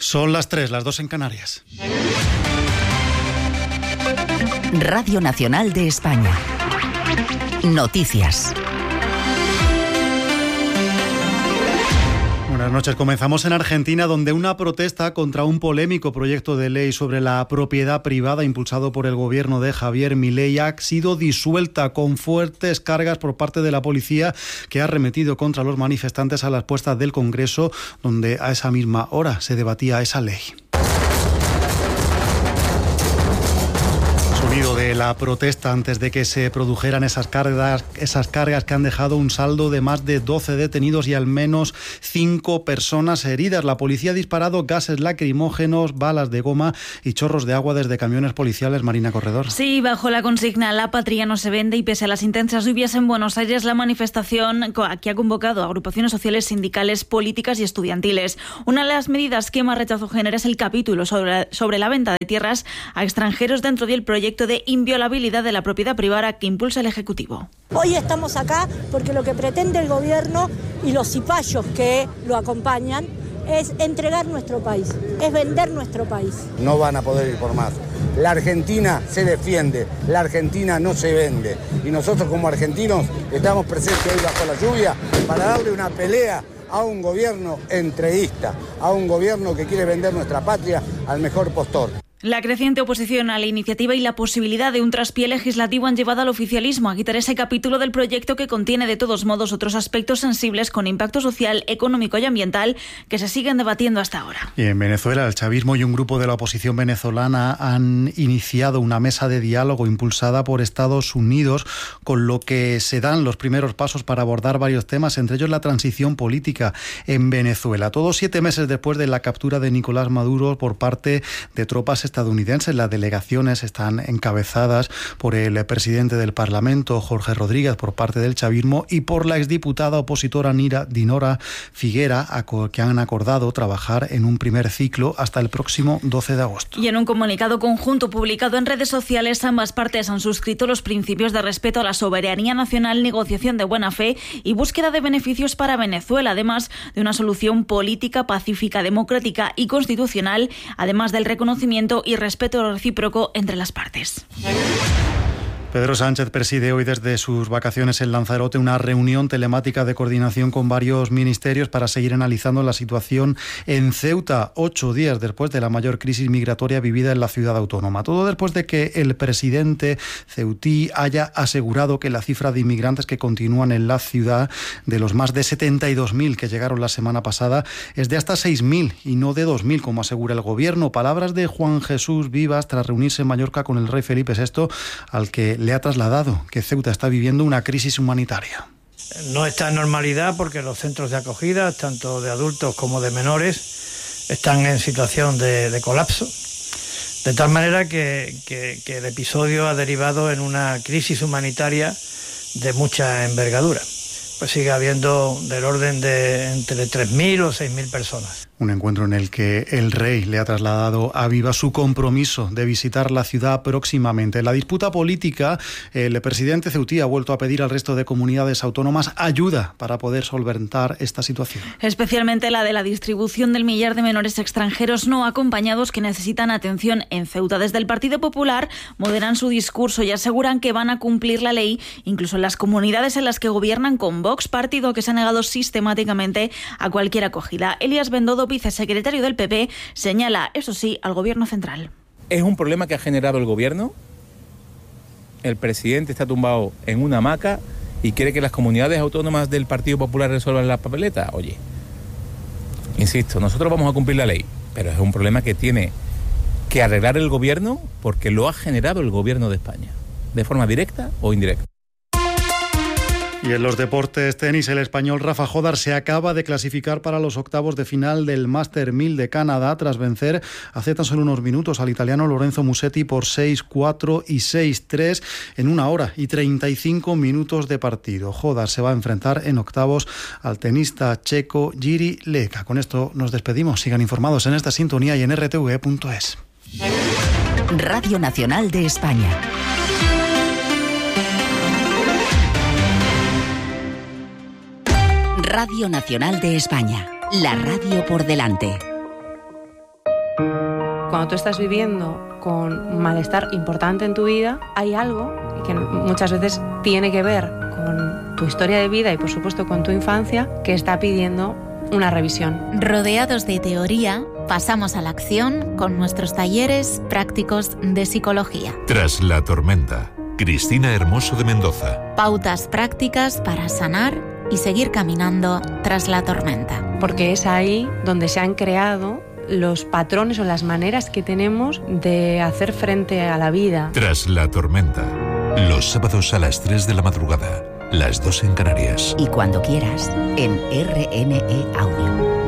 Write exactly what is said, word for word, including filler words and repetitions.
Son las tres, las dos en Canarias. Radio Nacional de España. Noticias. Buenas noches. Comenzamos en Argentina, donde una protesta contra un polémico proyecto de ley sobre la propiedad privada impulsado por el gobierno de Javier Milei ha sido disuelta con fuertes cargas por parte de la policía, que ha arremetido contra los manifestantes a las puertas del Congreso, donde a esa misma hora se debatía esa ley. De la protesta antes de que se produjeran esas cargas, esas cargas que han dejado un saldo de más de doce detenidos y al menos cinco personas heridas. La policía ha disparado gases lacrimógenos, balas de goma y chorros de agua desde camiones policiales. Marina Corredor. Sí, bajo la consigna "La patria no se vende", y pese a las intensas lluvias en Buenos Aires, la manifestación que ha convocado a agrupaciones sociales, sindicales, políticas y estudiantiles. Una de las medidas que más rechazo genera es el capítulo sobre, sobre la venta de tierras a extranjeros dentro del proyecto de inviolabilidad de la propiedad privada que impulsa el Ejecutivo. Hoy estamos acá porque lo que pretende el gobierno y los cipayos que lo acompañan es entregar nuestro país, es vender nuestro país. No van a poder ir por más. La Argentina se defiende, la Argentina no se vende. Y nosotros como argentinos estamos presentes hoy bajo la lluvia para darle una pelea a un gobierno entreguista, a un gobierno que quiere vender nuestra patria al mejor postor. La creciente oposición a la iniciativa y la posibilidad de un traspié legislativo han llevado al oficialismo a quitar ese capítulo del proyecto que contiene de todos modos otros aspectos sensibles con impacto social, económico y ambiental que se siguen debatiendo hasta ahora. Y en Venezuela, el chavismo y un grupo de la oposición venezolana han iniciado una mesa de diálogo impulsada por Estados Unidos, con lo que se dan los primeros pasos para abordar varios temas, entre ellos la transición política en Venezuela. Todos siete meses después de la captura de Nicolás Maduro por parte de tropas estadounidenses. Las delegaciones están encabezadas por el presidente del Parlamento, Jorge Rodríguez, por parte del chavismo, y por la exdiputada opositora Nira, Dinora Figuera, que han acordado trabajar en un primer ciclo hasta el próximo doce de agosto. Y en un comunicado conjunto publicado en redes sociales, ambas partes han suscrito los principios de respeto a la soberanía nacional, negociación de buena fe y búsqueda de beneficios para Venezuela, además de una solución política, pacífica, democrática y constitucional, además del reconocimiento y respeto recíproco entre las partes. Pedro Sánchez preside hoy desde sus vacaciones en Lanzarote una reunión telemática de coordinación con varios ministerios para seguir analizando la situación en Ceuta, ocho días después de la mayor crisis migratoria vivida en la ciudad autónoma. Todo después de que el presidente ceutí haya asegurado que la cifra de inmigrantes que continúan en la ciudad, de los más de setenta y dos mil que llegaron la semana pasada, es de hasta seis mil y no de dos mil, como asegura el gobierno. Palabras de Juan Jesús Vivas tras reunirse en Mallorca con el rey Felipe sexto, al que le ha trasladado que Ceuta está viviendo una crisis humanitaria. No está en normalidad porque los centros de acogida, tanto de adultos como de menores, están en situación de, de colapso, de tal manera que, que, que el episodio ha derivado en una crisis humanitaria de mucha envergadura. Pues sigue habiendo del orden de entre tres mil o seis mil personas. Un encuentro en el que el rey le ha trasladado a Vivas su compromiso de visitar la ciudad próximamente. En la disputa política, el presidente ceutí ha vuelto a pedir al resto de comunidades autónomas ayuda para poder solventar esta situación. Especialmente la de la distribución del millar de menores extranjeros no acompañados que necesitan atención en Ceuta. Desde el Partido Popular moderan su discurso y aseguran que van a cumplir la ley, incluso en las comunidades en las que gobiernan con Vox, partido que se ha negado sistemáticamente a cualquier acogida. Elías Bendodo, vicesecretario del P P, señala, eso sí, al gobierno central. Es un problema que ha generado el gobierno. El presidente está tumbado en una hamaca y quiere que las comunidades autónomas del Partido Popular resuelvan la papeleta. Oye, insisto, nosotros vamos a cumplir la ley, pero es un problema que tiene que arreglar el gobierno porque lo ha generado el gobierno de España, de forma directa o indirecta. Y en los deportes tenis, el español Rafa Jodar se acaba de clasificar para los octavos de final del Master mil de Canadá tras vencer hace tan solo unos minutos al italiano Lorenzo Musetti por seis cuatro y seis tres en una hora y treinta y cinco minutos de partido. Jodar se va a enfrentar en octavos al tenista checo Jiri Leka. Con esto nos despedimos. Sigan informados en esta sintonía y en r t v punto es. Radio Nacional de España. Radio Nacional de España, la radio por delante. cuando tú estás viviendo con malestar importante en tu vida, hay algo que muchas veces tiene que ver con tu historia de vida y por supuesto con tu infancia que está pidiendo una revisión. Rodeados de teoría, pasamos a la acción con nuestros talleres prácticos de psicología. Tras la tormenta, Cristina Hermoso de Mendoza. Pautas prácticas para sanar y seguir caminando tras la tormenta. Porque es ahí donde se han creado los patrones o las maneras que tenemos de hacer frente a la vida. Tras la tormenta, los sábados a las tres de la madrugada, las dos en Canarias. Y cuando quieras, en R N E Audio.